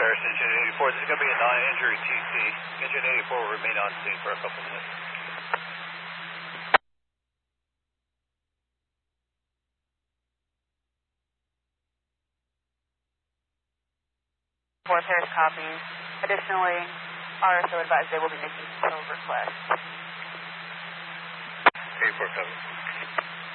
Paris, Engine 84. This is going to be a non-injury TC. Engine 84 will remain on scene for a couple minutes. Paris copies. Additionally, RSO advised they will be making tow requests. 84 copies.